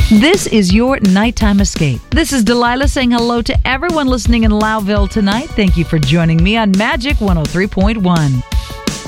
This is your nighttime escape. This is Delilah saying hello to everyone listening in Louville tonight. Thank you for joining me on Magic 103.1.